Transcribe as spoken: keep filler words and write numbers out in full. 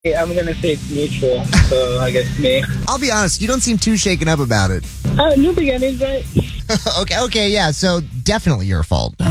I'm going to say it's mutual, so I guess me. I'll be honest, you don't seem too shaken up about it. Uh, new beginnings, right? okay, okay, yeah, so definitely your fault.